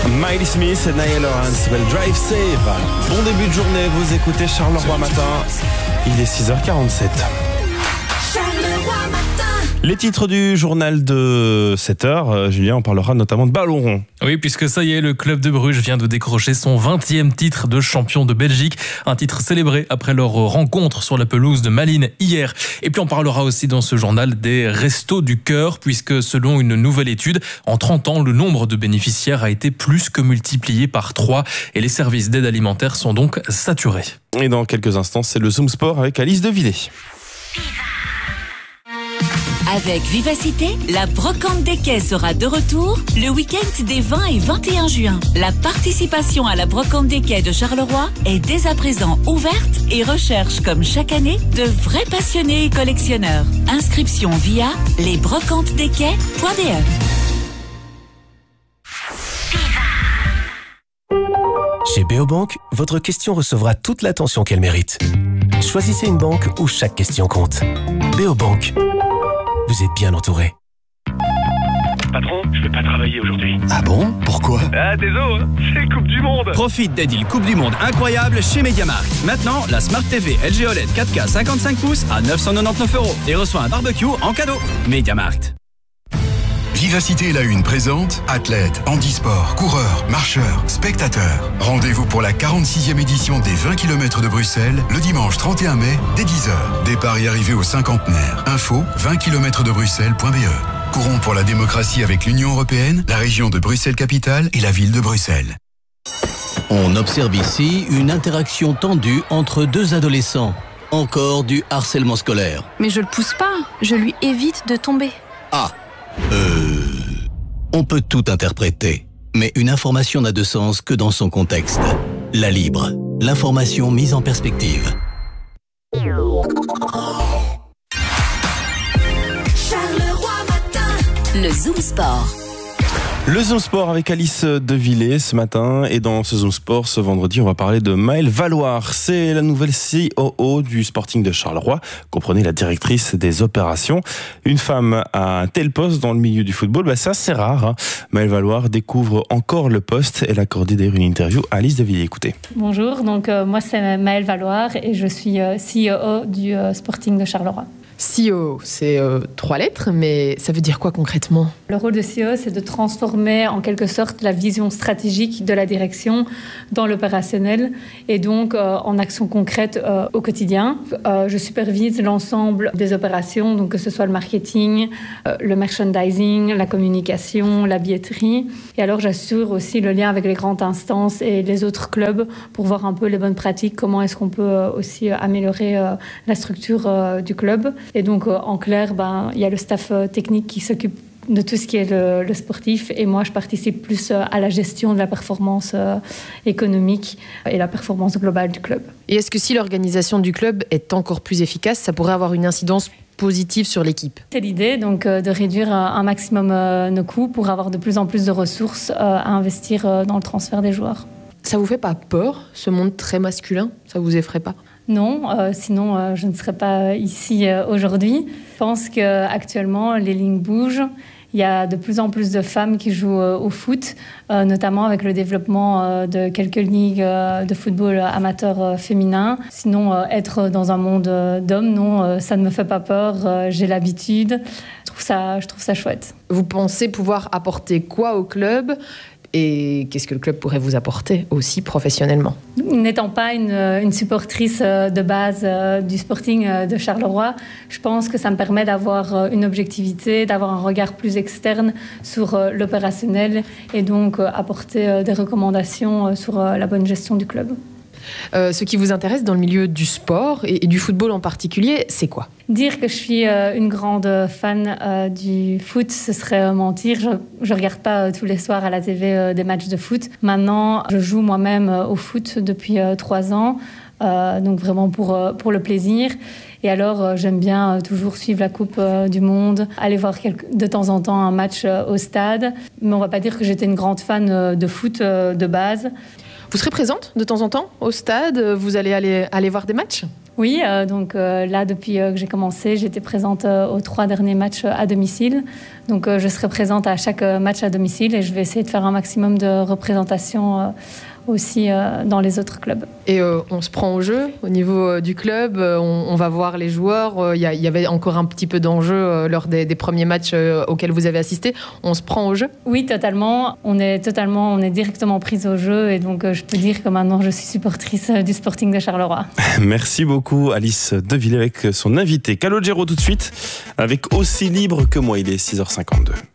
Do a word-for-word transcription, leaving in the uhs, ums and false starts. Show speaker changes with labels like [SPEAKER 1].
[SPEAKER 1] Miley Smith et Niall Horan s'appelle Drive Save. Bon début de journée, vous écoutez Charleroi Matin. Il est six heures quarante-sept.
[SPEAKER 2] Charleroi Matin.
[SPEAKER 1] Les titres du journal de sept heures, Julien, on parlera notamment de ballon rond.
[SPEAKER 3] Oui, puisque ça y est, le club de Bruges vient de décrocher son vingtième titre de champion de Belgique. Un titre célébré après leur rencontre sur la pelouse de Malines hier. Et puis on parlera aussi dans ce journal des restos du cœur, puisque selon une nouvelle étude, en trente ans, le nombre de bénéficiaires a été plus que multiplié par trois et les services d'aide alimentaire sont donc saturés.
[SPEAKER 1] Et dans quelques instants, c'est le Zoom Sport avec Alice Devillet.
[SPEAKER 4] Avec Vivacité, la brocante des quais sera de retour le week-end des vingt et vingt et un juin. La participation à la brocante des quais de Charleroi est dès à présent ouverte et recherche comme chaque année de vrais passionnés et collectionneurs. Inscription via lesbrocantesdesquais point d e.
[SPEAKER 5] Chez Beobank, votre question recevra toute l'attention qu'elle mérite. Choisissez une banque où chaque question compte. Beobank. Vous êtes bien entouré.
[SPEAKER 6] Patron, je vais pas travailler aujourd'hui.
[SPEAKER 7] Ah bon? Pourquoi?
[SPEAKER 6] Ah, désolé, hein, c'est Coupe du Monde.
[SPEAKER 8] Profite des deals Coupe du Monde incroyables chez MediaMarkt. Maintenant, la Smart T V L G O L E D quatre K cinquante-cinq pouces à neuf cent quatre-vingt-dix-neuf euros et reçoit un barbecue en cadeau. MediaMarkt.
[SPEAKER 7] Vivacité la une présente athlètes, handisport, coureurs, marcheurs, spectateurs. Rendez-vous pour la quarante-sixième édition des vingt kilomètres de Bruxelles le dimanche trente et un mai dès dix heures. Départ et arrivée au cinquantenaire. Info vingt kilomètres de bruxelles point b e. Courons pour la démocratie avec l'Union européenne, la région de Bruxelles-Capitale et la ville de Bruxelles.
[SPEAKER 9] On observe ici une interaction tendue entre deux adolescents. Encore du harcèlement scolaire.
[SPEAKER 10] Mais je le pousse pas, je lui évite de tomber.
[SPEAKER 9] Ah Euh... On peut tout interpréter, mais une information n'a de sens que dans son contexte. La Libre, l'information mise en perspective.
[SPEAKER 2] Charleroi Matin.
[SPEAKER 4] Le Zoom Sport.
[SPEAKER 1] Le Zoom Sport avec Alice Devillet ce matin. Et dans ce Zoom Sport, ce vendredi, on va parler de Maëlle Valloire. C'est la nouvelle C O O du Sporting de Charleroi. Comprenez, la directrice des opérations. Une femme à un tel poste dans le milieu du football, bah, c'est assez rare. Hein. Maëlle Valloire découvre encore le poste. Elle a accordé d'ailleurs une interview à Alice Devillet. Écoutez.
[SPEAKER 11] Bonjour, donc euh, moi c'est Maëlle Valloire et je suis euh, C O O du euh, Sporting de Charleroi.
[SPEAKER 12] C O O, c'est euh, trois lettres, mais ça veut dire quoi concrètement?
[SPEAKER 11] Le rôle de C O O, c'est de transformer en quelque sorte la vision stratégique de la direction dans l'opérationnel et donc euh, en action concrète euh, au quotidien. Euh, je supervise l'ensemble des opérations, donc que ce soit le marketing, euh, le merchandising, la communication, la billetterie. Et alors j'assure aussi le lien avec les grandes instances et les autres clubs pour voir un peu les bonnes pratiques, comment est-ce qu'on peut euh, aussi améliorer euh, la structure euh, du club. Et donc, euh, en clair, ben, il y a le staff euh, technique qui s'occupe de tout ce qui est le, le sportif. Et moi, je participe plus euh, à la gestion de la performance euh, économique et la performance globale du club.
[SPEAKER 12] Et est-ce que si l'organisation du club est encore plus efficace, ça pourrait avoir une incidence positive sur l'équipe?
[SPEAKER 11] C'est l'idée, donc, euh, de réduire euh, un maximum euh, nos coûts pour avoir de plus en plus de ressources euh, à investir euh, dans le transfert des joueurs.
[SPEAKER 12] Ça vous fait pas peur, ce monde très masculin? Ça vous effraie pas?
[SPEAKER 11] Non, euh, sinon euh, je ne serais pas ici euh, aujourd'hui. Je pense qu'actuellement les lignes bougent. Il y a de plus en plus de femmes qui jouent euh, au foot, euh, notamment avec le développement euh, de quelques ligues euh, de football amateur euh, féminin. Sinon, euh, être dans un monde euh, d'hommes, non, euh, ça ne me fait pas peur. Euh, j'ai l'habitude. Je trouve ça, je trouve ça chouette.
[SPEAKER 12] Vous pensez pouvoir apporter quoi au club ? Et qu'est-ce que le club pourrait vous apporter aussi professionnellement?
[SPEAKER 11] N'étant pas une, une supportrice de base du Sporting de Charleroi, je pense que ça me permet d'avoir une objectivité, d'avoir un regard plus externe sur l'opérationnel et donc apporter des recommandations sur la bonne gestion du club.
[SPEAKER 12] Euh, ce qui vous intéresse dans le milieu du sport et, et du football en particulier, c'est quoi?
[SPEAKER 11] Dire que je suis euh, une grande fan euh, du foot, ce serait euh, mentir. Je ne regarde pas euh, tous les soirs à la T V euh, des matchs de foot. Maintenant, je joue moi-même euh, au foot depuis euh, trois ans, euh, donc vraiment pour, euh, pour le plaisir. Et alors, euh, j'aime bien euh, toujours suivre la Coupe euh, du Monde, aller voir quelque, de temps en temps un match euh, au stade. Mais on ne va pas dire que j'étais une grande fan euh, de foot euh, de base.
[SPEAKER 12] Vous serez présente de temps en temps au stade? Vous allez aller, aller voir des matchs?
[SPEAKER 11] Oui, euh, donc euh, là, depuis euh, que j'ai commencé, j'étais présente euh, aux trois derniers matchs euh, à domicile. Donc euh, je serai présente à chaque euh, match à domicile et je vais essayer de faire un maximum de représentation euh, aussi euh, dans les autres clubs.
[SPEAKER 12] Et euh, on se prend au jeu au niveau euh, du club, euh, on, on va voir les joueurs. Il euh, y, y avait encore un petit peu d'enjeu euh, lors des, des premiers matchs euh, auxquels vous avez assisté. On se prend au jeu?
[SPEAKER 11] Oui, totalement. On est totalement, on est directement prise au jeu et donc euh, je peux dire que maintenant je suis supportrice euh, du Sporting de Charleroi.
[SPEAKER 1] Merci beaucoup Alice Devillé avec son invité Calogero tout de suite avec Aussi libre que moi. Il est six heures cinquante-deux.